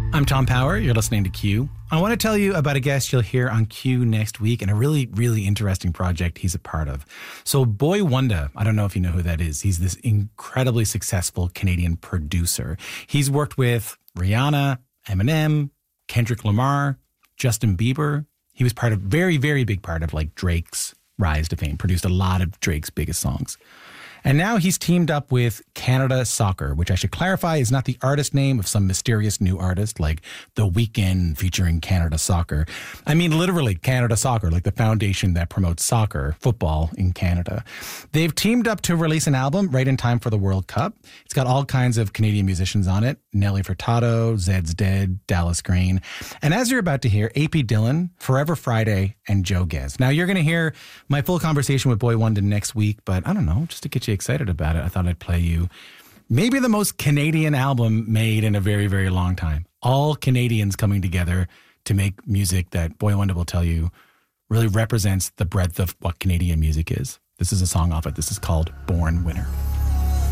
I'm Tom Power. You're listening to Q. I want to tell you about a guest you'll hear on Q next week and a really, really interesting project he's a part of. So Boi-1da, I don't know if you know who that is. He's this incredibly successful Canadian producer. He's worked with Rihanna, Eminem, Kendrick Lamar, Justin Bieber. He was very, very big part of like Drake's rise to fame, produced a lot of Drake's biggest songs. And now he's teamed up with Canada Soccer, which I should clarify is not the artist name of some mysterious new artist like The Weeknd featuring Canada Soccer. I mean, literally Canada Soccer, like the foundation that promotes soccer, football in Canada. They've teamed up to release an album right in time for the World Cup. It's got all kinds of Canadian musicians on it. Nelly Furtado, Zed's Dead, Dallas Green. And as you're about to hear, AP Dillon, Forever Friday, and Joe Gez. Now, you're going to hear my full conversation with Boi-1da next week, but I don't know, just to get you excited about it, I thought I'd play you maybe the most Canadian album made in a very, very long time. All Canadians coming together to make music that Boi-1da will tell you really represents the breadth of what Canadian music is. This is a song off it. This is called Born Winner.